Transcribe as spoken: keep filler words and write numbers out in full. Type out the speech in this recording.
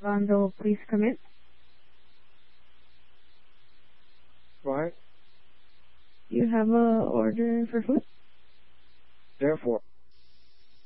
Rondo, please come in. Right. You have a order for food? Therefore.